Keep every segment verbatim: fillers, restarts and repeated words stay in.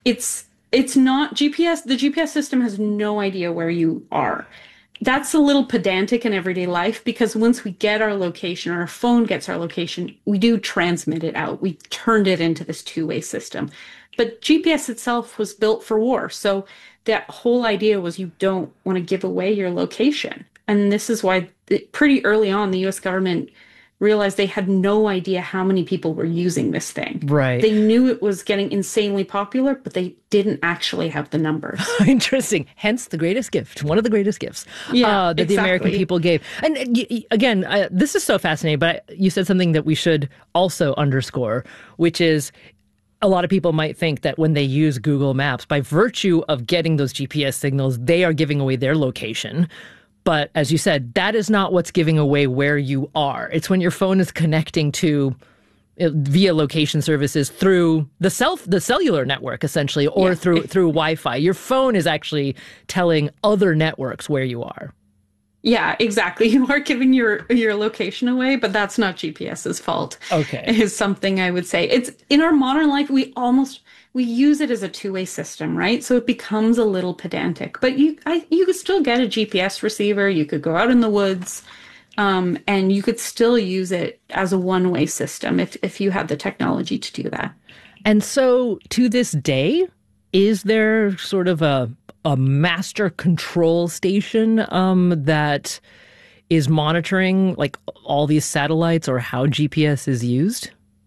It's it's not G P S. The G P S system has no idea where you are. That's a little pedantic in everyday life because once we get our location or our phone gets our location, we do transmit it out. We turned it into this two-way system. But G P S itself was built for war. So that whole idea was you don't want to give away your location. And this is why pretty early on, the U S government realized they had no idea how many people were using this thing. Right. They knew it was getting insanely popular, but they didn't actually have the numbers. Interesting. Hence the greatest gift, one of the greatest gifts yeah, uh, that exactly. the American people gave. And uh, again, uh, this is so fascinating, but you said something that we should also underscore, which is a lot of people might think that when they use Google Maps, by virtue of getting those G P S signals, they are giving away their location. But as you said, that is not what's giving away where you are. It's when your phone is connecting to uh, via location services through the self the cellular network, essentially, or yeah. through through Wi-Fi. Your phone is actually telling other networks where you are. Yeah, exactly. You are giving your your location away, but that's not GPS's fault. Okay. Is something I would say. It's in our modern life, we almost we use it as a two-way system, right? So it becomes a little pedantic. But you I you could still get a G P S receiver, you could go out in the woods, um, and you could still use it as a one-way system if if you had the technology to do that. And so to this day, is there sort of a a master control station um, that is monitoring like all these satellites or how G P S is used?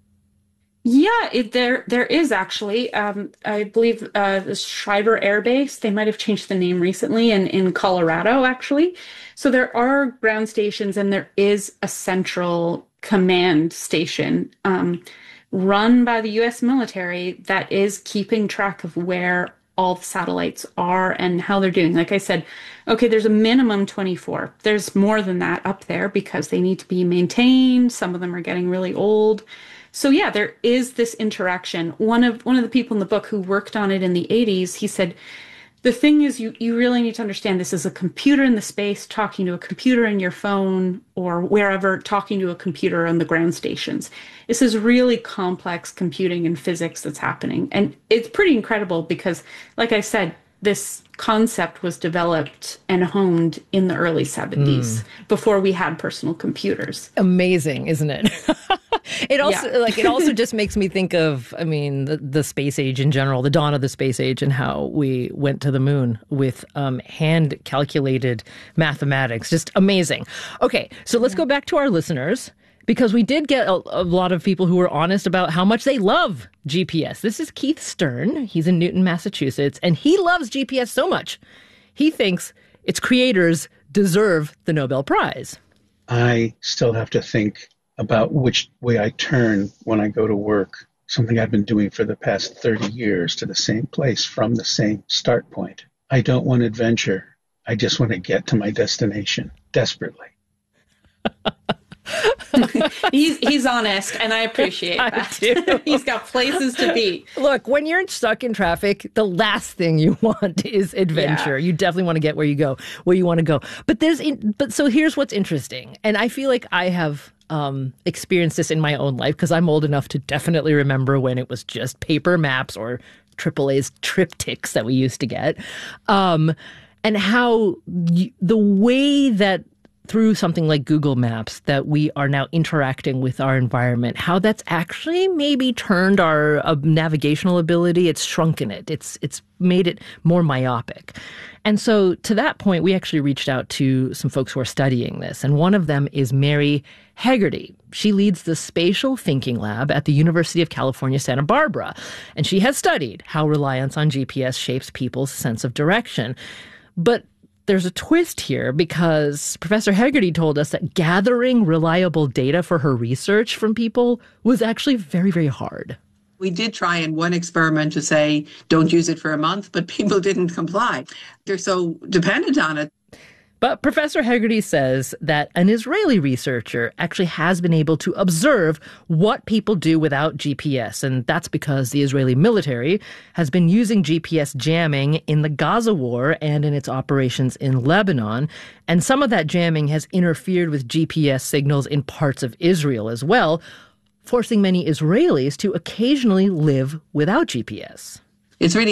Yeah, it, there there is actually. Um, I believe uh, the Schreiber Air Base. They might have changed the name recently, in in Colorado actually. So there are ground stations, and there is a central command station um, run by the U S military that is keeping track of where all the satellites are and how they're doing. Like I said, okay, there's a minimum twenty-four. There's more than that up there because they need to be maintained. Some of them are getting really old. So yeah, there is this interaction. One of one of the people in the book who worked on it in the eighties, he said, the thing is you you really need to understand this is a computer in the space talking to a computer in your phone or wherever talking to a computer on the ground stations. This is really complex computing and physics that's happening. And it's pretty incredible because, like I said, this concept was developed and honed in the early seventies mm. before we had personal computers. Amazing, isn't it? It also yeah. like it also just makes me think of, I mean, the, the space age in general, the dawn of the space age, and how we went to the moon with um, hand calculated mathematics. Just amazing. Okay, so let's go back to our listeners, because we did get a, a lot of people who were honest about how much they love G P S. This is Keith Stern. He's in Newton, Massachusetts, and he loves G P S so much. He thinks its creators deserve the Nobel Prize. I still have to think about which way I turn when I go to work, something I've been doing for the past thirty years, to the same place from the same start point. I don't want adventure. I just want to get to my destination desperately. he's he's honest, and I appreciate I that. do. He's got places to be. Look, when you're stuck in traffic, the last thing you want is adventure. Yeah. You definitely want to get where you go, where you want to go. But there's, but so here's what's interesting, and I feel like I have um, experienced this in my own life because I'm old enough to definitely remember when it was just paper maps or triple A's triptychs that we used to get, um, and how y- the way that through something like Google Maps that we are now interacting with our environment, how that's actually maybe turned our uh, navigational ability. It's shrunken it. It's it's made it more myopic. And so to that point, we actually reached out to some folks who are studying this. And one of them is Mary Haggerty. She leads the Spatial Thinking Lab at the University of California, Santa Barbara. And she has studied how reliance on G P S shapes people's sense of direction. But there's a twist here because Professor Haggerty told us that gathering reliable data for her research from people was actually very, very hard. We did try in one experiment to say, don't use it for a month, but people didn't comply. They're so dependent on it. But Professor Haggerty says that an Israeli researcher actually has been able to observe what people do without G P S. And that's because the Israeli military has been using G P S jamming in the Gaza war and in its operations in Lebanon. And some of that jamming has interfered with G P S signals in parts of Israel as well, forcing many Israelis to occasionally live without G P S. It's really